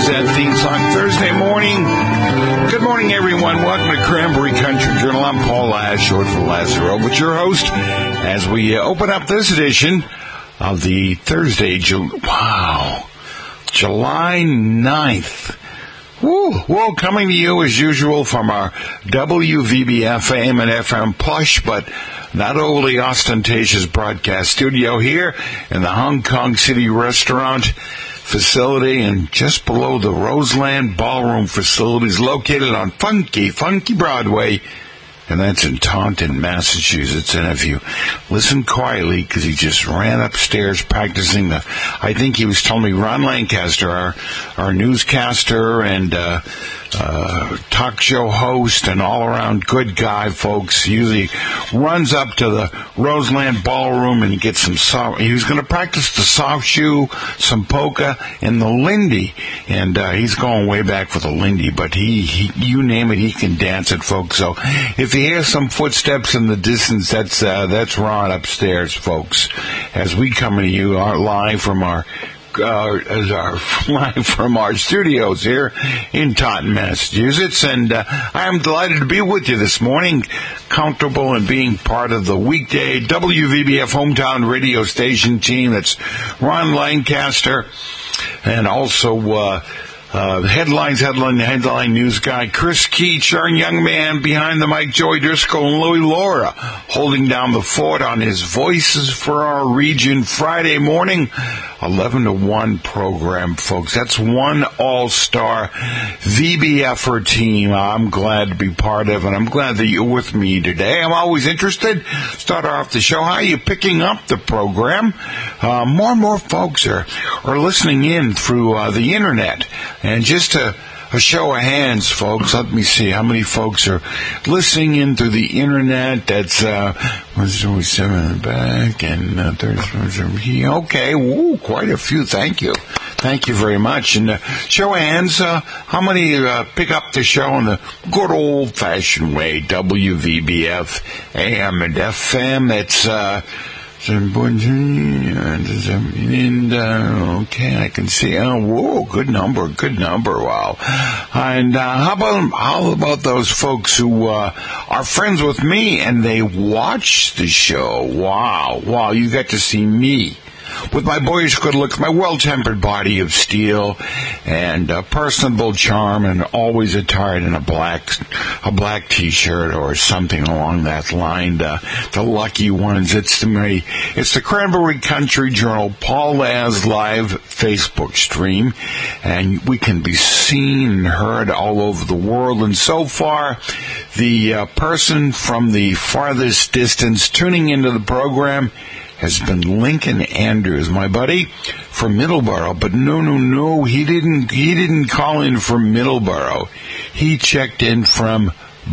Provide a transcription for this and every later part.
is that theme song Thursday morning. Good morning, everyone. Welcome to Cranberry Country Journal. I'm Paul Lass, short for Lazaro, but your host as we open up this edition of the Thursday, July 9th. Well, coming to you as usual from our WVBF AM and FM plush, but not overly ostentatious broadcast studio here in the Hong Kong City restaurant facility and just below the Roseland Ballroom facilities located on funky Broadway. And that's in Taunton, Massachusetts. And if you listen quietly, because he just ran upstairs practicing I think he was telling me Ron Lancaster, our newscaster and talk show host and all-around good guy, folks, usually runs up to the Roseland Ballroom and he gets he was going to practice the soft shoe, some polka, and the Lindy. And he's going way back for the Lindy, but he you name it, he can dance it, folks. So if you hear some footsteps in the distance, that's Ron upstairs, folks, as we come to you live from our studios here in Taunton, Massachusetts, and I am delighted to be with you this morning, comfortable in being part of the weekday WVBF hometown radio station team. That's Ron Lancaster, and also headline news guy Chris Keach, our young man behind the mic, Joey Driscoll, and Louie Laura, holding down the fort on his Voices for Our Region Friday morning, 11 to 1 program, folks. That's one all-star VBFer team I'm glad to be part of, and I'm glad that you're with me today. I'm always interested. Start off the show. How are you picking up the program? More and more folks are listening in through the internet. And just a show of hands, folks. Let me see how many folks are listening in through the internet. That's 107 in the back and 37 here. Okay, quite a few. Thank you very much. And show of hands, how many pick up the show in the good old-fashioned way? WVBF AM and FM. It's and okay, I can see. Oh, good number. Wow. And how about those folks who are friends with me and they watch the show? Wow, you got to see me with my boyish good looks, my well-tempered body of steel, and personable charm, and always attired in a black T-shirt or something along that line. The lucky ones. It's the Cranberry Country Journal Paul Lass live Facebook stream, and we can be seen and heard all over the world. And so far, the person from the farthest distance tuning into the program has been Lincoln Andrews, my buddy from Middleborough. But no, he didn't call in from Middleborough. He checked in from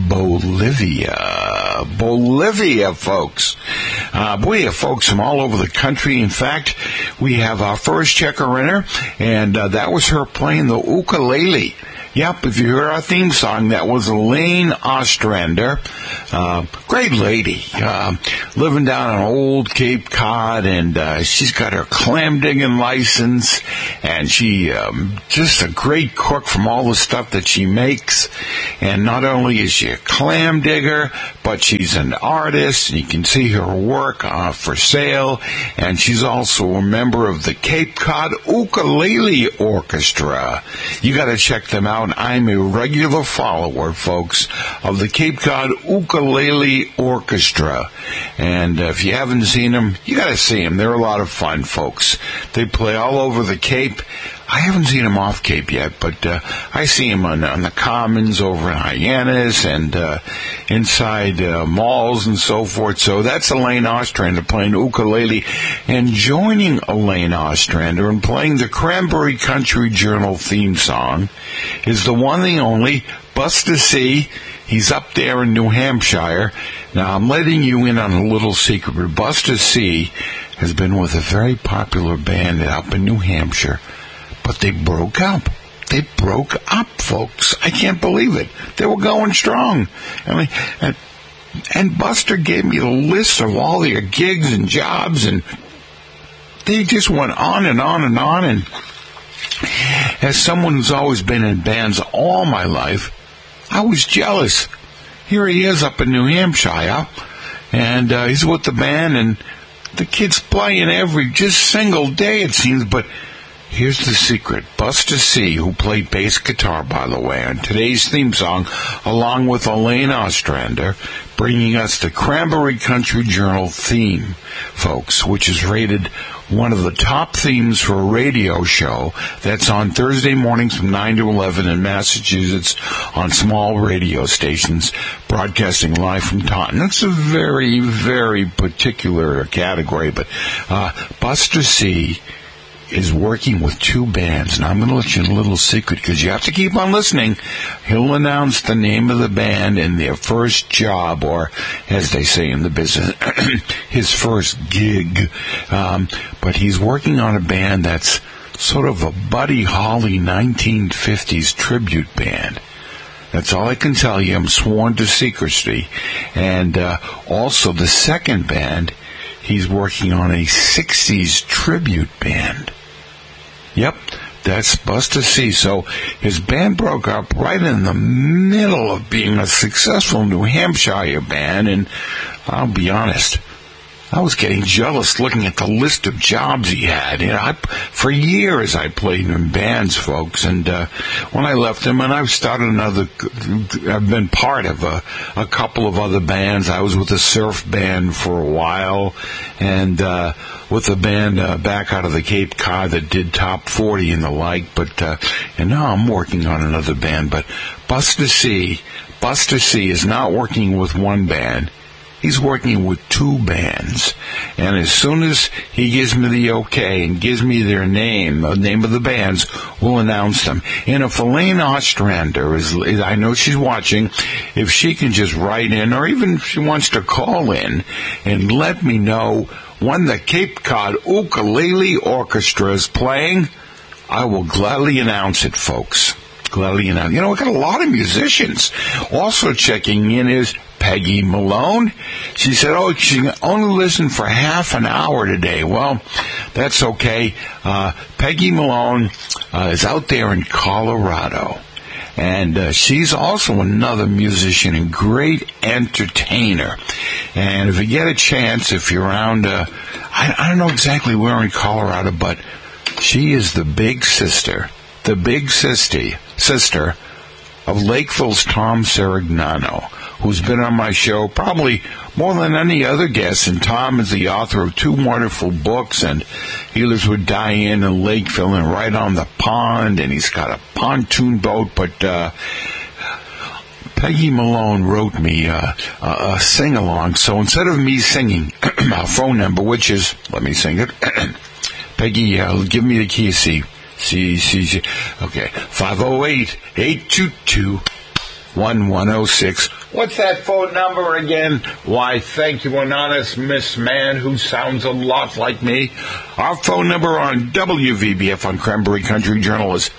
Bolivia, folks. We have folks from all over the country. In fact, we have our first checker-inner, and that was her playing the ukulele. Yep, if you heard our theme song, that was Elaine Ostrander. Great lady, living down on Old Cape Cod, and she's got her clam digging license, and she just a great cook from all the stuff that she makes. And not only is she a clam digger, but she's an artist, and you can see her work for sale. And she's also a member of the Cape Cod Ukulele Orchestra. You got to check them out. I'm a regular follower, folks, of the Cape Cod Ukulele Orchestra. And if you haven't seen them, you got to see them. They're a lot of fun, folks. They play all over the Cape. I haven't seen them off Cape yet, but I see them on the Commons over in Hyannis and inside malls and so forth. So that's Elaine Ostrander playing ukulele. And joining Elaine Ostrander and playing the Cranberry Country Journal theme song is the one, the only, Buster C. He's up there in New Hampshire. Now, I'm letting you in on a little secret, but Buster C. has been with a very popular band up in New Hampshire. But they broke up. They broke up, folks. I can't believe it. They were going strong. I mean, and Buster gave me the list of all their gigs and jobs, and they just went on and on and on. as someone who's always been in bands all my life, I was jealous. Here he is up in New Hampshire, and he's with the band, and the kid's playing every just single day, it seems, but here's the secret. Buster C., who played bass guitar, by the way, on today's theme song, along with Elaine Ostrander, bringing us the Cranberry Country Journal theme, folks, which is rated one of the top themes for a radio show that's on Thursday mornings from 9 to 11 in Massachusetts on small radio stations, broadcasting live from Taunton. It's a very, very particular category, but Buster C. is working with two bands, and I'm going to let you in a little secret because you have to keep on listening. He'll announce the name of the band and their first job, or as they say in the business, his first gig. But he's working on a band that's sort of a Buddy Holly 1950s tribute band. That's all I can tell you. I'm sworn to secrecy. And also the second band, he's working on a 60s tribute band. Yep, that's Buster C. So his band broke up right in the middle of being a successful New Hampshire band, and I'll be honest, I was getting jealous looking at the list of jobs he had. For years I played in bands, folks, and when I left him, and I've been part of a couple of other bands. I was with a surf band for a while, and with a band back out of the Cape Cod that did top 40 and the like, and now I'm working on another band. But Buster C. is not working with one band. He's working with two bands, and as soon as he gives me the okay and gives me their name, the name of the bands, we'll announce them. And if Elaine Ostrander I know she's watching, if she can just write in, or even if she wants to call in and let me know when the Cape Cod Ukulele Orchestra is playing, I will gladly announce it, folks. Gladly announce. We've got a lot of musicians. Also checking in is Peggy Malone. She said, she can only listen for half an hour today. Well, that's okay. Peggy Malone is out there in Colorado. And she's also another musician and great entertainer. And if you get a chance, if you're around, I don't know exactly where in Colorado, but she is the big sister of Lakeville's Tom Sirignano, who's been on my show probably more than any other guest. And Tom is the author of two wonderful books, and he lives with Diane in Lakeville and right on the pond, and he's got a pontoon boat. But Peggy Malone wrote me a sing-along, so instead of me singing a phone number, which is, let me sing it, Peggy, give me the key, C. Okay, 508-822-1106. What's that phone number again? Why, thank you, anonymous Miss Man who sounds a lot like me. Our phone number on WVBF on Cranberry Country Journal is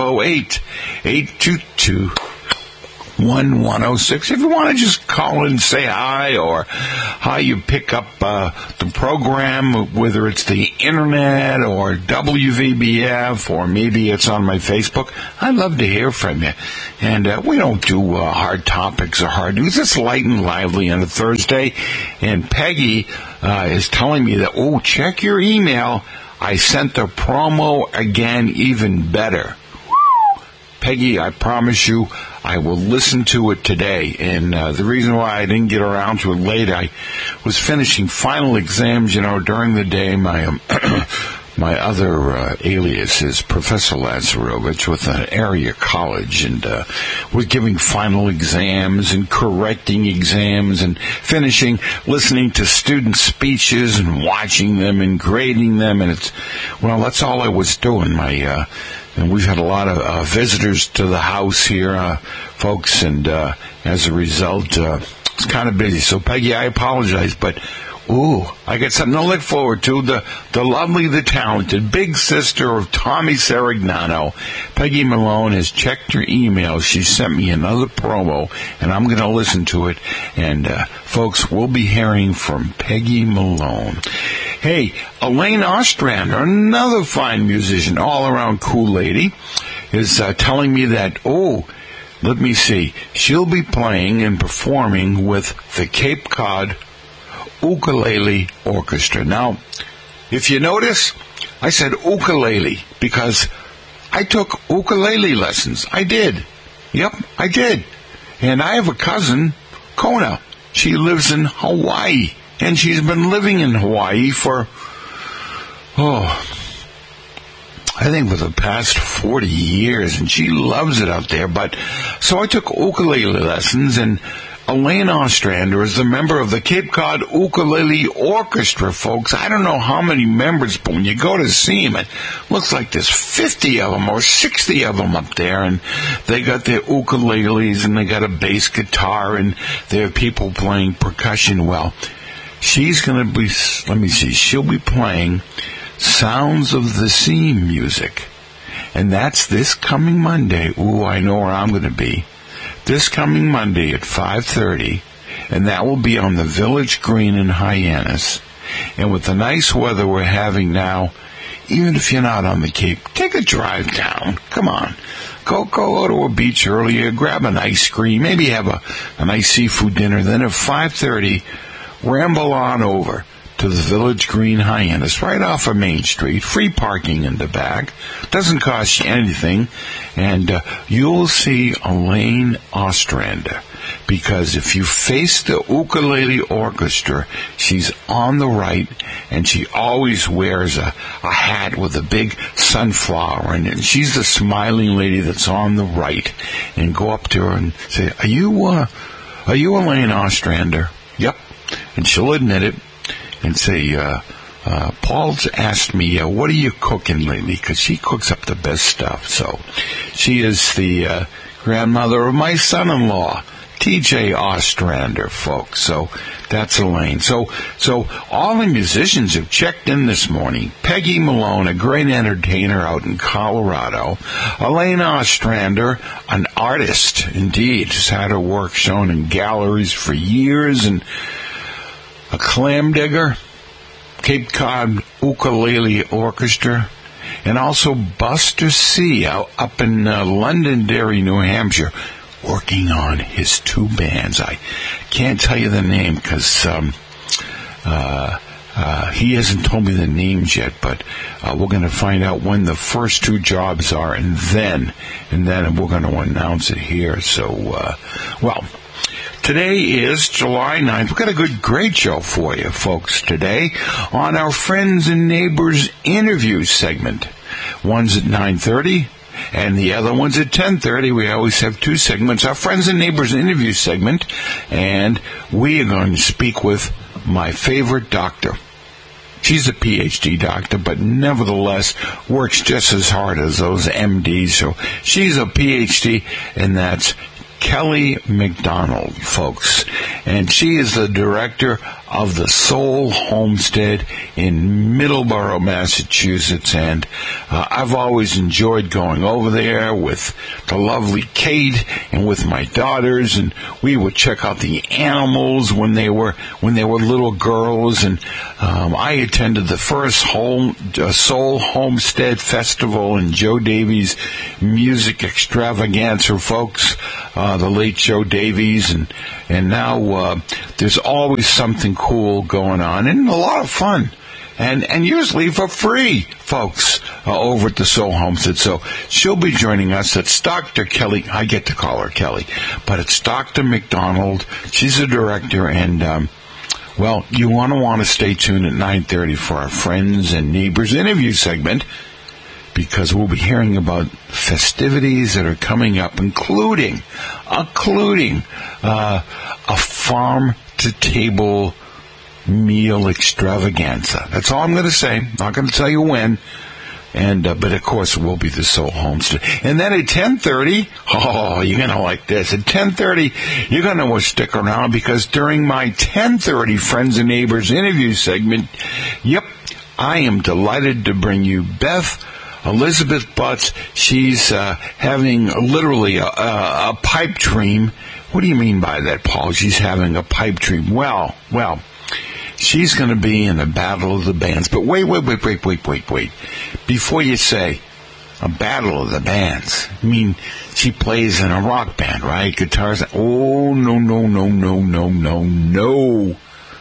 508-822-1106. If you want to just call in and say hi, or how you pick up the program, whether it's the internet or WVBF, or maybe it's on my Facebook, I'd love to hear from you. And we don't do hard topics or hard news. It's light and lively on a Thursday. And Peggy is telling me that, check your email. I sent the promo again, even better. Peggy, I promise you, I will listen to it today. And the reason why I didn't get around to it late, I was finishing final exams, during the day. My my other alias is Professor Lazarovich with an area college, and was giving final exams and correcting exams and finishing, listening to student speeches and watching them and grading them. And that's all I was doing. And we've had a lot of visitors to the house here, folks, and as a result, it's kind of busy. So, Peggy, I apologize, but, I got something to look forward to. The lovely, the talented, big sister of Tommy Sirignano, Peggy Malone, has checked her email. She sent me another promo, and I'm going to listen to it. And, folks, we'll be hearing from Peggy Malone. Hey, Elaine Ostrander, another fine musician, all-around cool lady. is telling me that, let me see, she'll be playing and performing with the Cape Cod Ukulele Orchestra. Now, if you notice, I said ukulele because I took ukulele lessons. I did. Yep, I did. And I have a cousin, Kona. She lives in Hawaii. And she's been living in Hawaii for, I think for the past 40 years. And she loves it out there. So I took ukulele lessons, and Elaine Ostrander is a member of the Cape Cod Ukulele Orchestra, folks. I don't know how many members, but when you go to see them, it looks like there's 50 of them or 60 of them up there, and they got their ukuleles, and they got a bass guitar, and they have people playing percussion. Well, she's going to be, she'll be playing Sounds of the Sea music, and that's this coming Monday. I know where I'm going to be. This coming Monday at 5:30, and that will be on the Village Green in Hyannis. And with the nice weather we're having now, even if you're not on the Cape, take a drive down. Come on. Go to a beach earlier, grab an ice cream, maybe have a nice seafood dinner. Then at 5:30, ramble on over to the Village Green Hyannis, right off of Main Street. Free parking in the back. Doesn't cost you anything. And you'll see Elaine Ostrander. Because if you face the ukulele orchestra, she's on the right, and she always wears a hat with a big sunflower in it. And she's the smiling lady that's on the right. And go up to her and say, Are you Elaine Ostrander? Yep. And she'll admit it. And say, Paul's asked me, what are you cooking lately? Because she cooks up the best stuff. So she is the grandmother of my son-in-law, T.J. Ostrander, folks. So that's Elaine. So all the musicians have checked in this morning. Peggy Malone, a great entertainer out in Colorado. Elaine Ostrander, an artist, indeed, has had her work shown in galleries for years, and a clam digger, Cape Cod Ukulele Orchestra, and also Buster C. up in Londonderry, New Hampshire, working on his two bands. I can't tell you the name because he hasn't told me the names yet, but we're going to find out when the first two jobs are, and then we're going to announce it here. So, today is July 9th. We've got a great show for you, folks, today on our Friends and Neighbors interview segment. One's at 9:30, and the other one's at 10:30. We always have two segments. Our Friends and Neighbors interview segment, and we are going to speak with my favorite doctor. She's a PhD doctor, but nevertheless works just as hard as those MDs. So she's a PhD, and that's Kelly McDonald, folks. And she is the director of the Soul Homestead in Middleborough, Massachusetts. And I've always enjoyed going over there with the lovely Kate and with my daughters, and we would check out the animals when they were little girls. And I attended the first Soul Homestead Festival and Joe Davies Music Extravaganza, folks. The late Joe Davies, and now there's always something cool going on, and a lot of fun, and usually for free, folks, over at the Soul Homestead. So she'll be joining us. It's Dr. Kelly. I get to call her Kelly, but it's Dr. McDonald. She's a director, and you want to stay tuned at 9:30 for our Friends and Neighbors interview segment, because we'll be hearing about festivities that are coming up, including a farm-to-table meal extravaganza. That's all I'm going to say. Not going to tell you when. But of course, it will be the Soul Homestead. And then at 10:30, you're going to like this. At 10:30, you're going to stick around, because during my 10:30 Friends and Neighbors interview segment, I am delighted to bring you Beth Elizabeth Butts. She's having literally a pipe dream. What do you mean by that, Paul? She's having a pipe dream. Well, she's going to be in the Battle of the Bands. But wait. Before you say, a battle of the bands. I mean, she plays in a rock band, right? Guitars. Oh, no.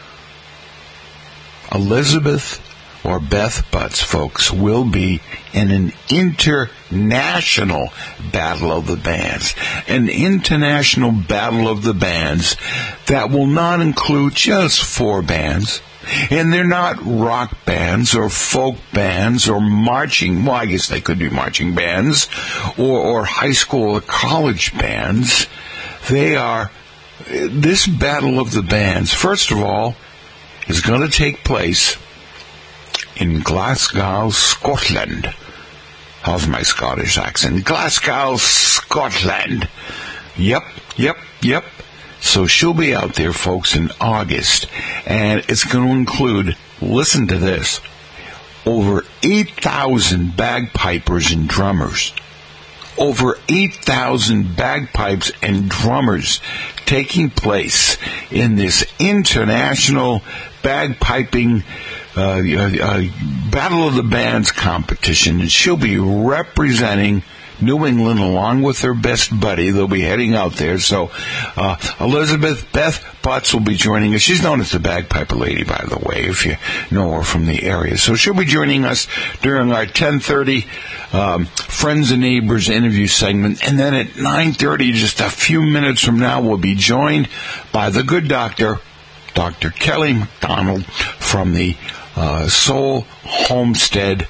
Elizabeth or Beth Butts, folks, will be in an international battle of the bands. An international battle of the bands that will not include just 4 bands. And they're not rock bands or folk bands or marching, well, I guess they could be marching bands or high school or college bands. They are, this battle of the bands, first of all, is going to take place in Glasgow, Scotland. How's my Scottish accent? Glasgow, Scotland. Yep. So she'll be out there, folks, in August, and it's going to include, listen to this, over 8,000 bagpipers and drummers. Over 8,000 bagpipes and drummers taking place in this international bagpiping Battle of the Bands competition. And she'll be representing New England along with her best buddy. They'll be heading out there. So Elizabeth Beth Butts will be joining us. She's known as the Bagpiper Lady, by the way, if you know her from the area. So she'll be joining us during our 10:30 Friends and Neighbors interview segment. And then at 9:30, just a few minutes from now, we'll be joined by the good doctor, Dr. Kelly McDonald from the Soul Homestead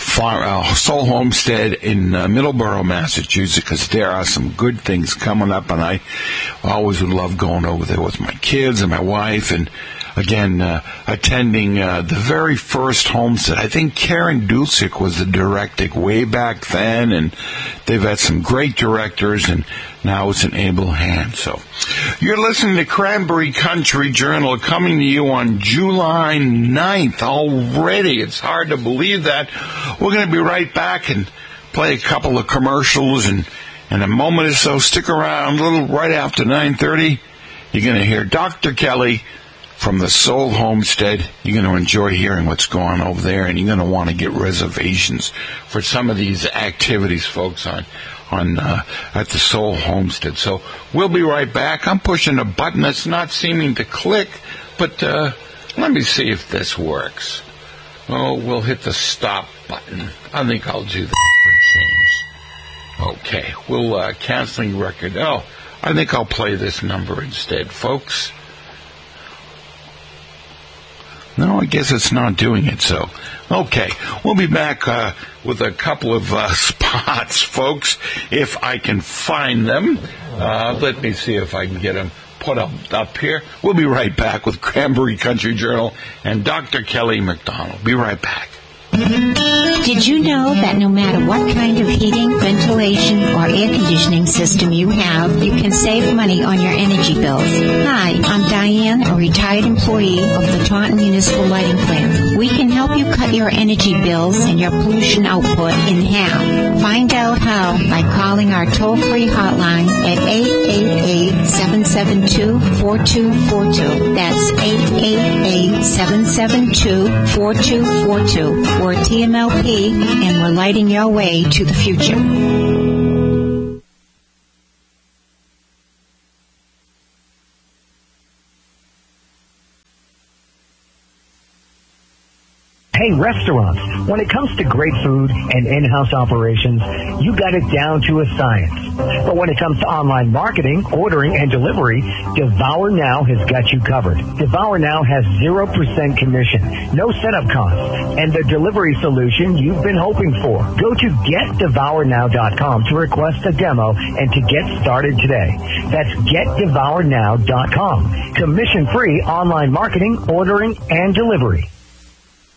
in Middleborough, Massachusetts, because there are some good things coming up, and I always would love going over there with my kids and my wife, and again, attending the very first homestead. I think Karen Dulcich was the director way back then, and they've had some great directors, and now it's an able hand. So you're listening to Cranberry Country Journal, coming to you on July 9th already. It's hard to believe that. We're going to be right back and play a couple of commercials, and in a moment or so, stick around a little right after 9:30. You're going to hear Dr. Kelly from the Soul Homestead. You're going to enjoy hearing what's going on over there, and you're going to want to get reservations for some of these activities, folks, at the Soul Homestead. So we'll be right back. I'm pushing a button that's not seeming to click, but let me see if this works. Oh, we'll hit the stop button. I think I'll do that for James. Okay, we'll canceling record. Oh, I think I'll play this number instead, folks. No, I guess it's not doing it, so. Okay, we'll be back with a couple of spots, folks, if I can find them. Let me see if I can get them put up here. We'll be right back with Cranberry Country Journal and Dr. Kelly McDonald. Be right back. Did you know that no matter what kind of heating, ventilation, or air conditioning system you have, you can save money on your energy bills? Hi, I'm Diane, a retired employee of the Taunton Municipal Lighting Plant. We can help you cut your energy bills and your pollution output in half. Find out how by calling our toll-free hotline at 888-772-4242. That's 888-772-4242. We're TMLP, and we're lighting your way to the future. Hey, restaurants, when it comes to great food and in-house operations, you got it down to a science. But when it comes to online marketing, ordering, and delivery, Devour Now has got you covered. Devour Now has 0% commission, no setup costs, and the delivery solution you've been hoping for. Go to GetDevourNow.com to request a demo and to get started today. That's GetDevourNow.com. Commission-free online marketing, ordering, and delivery.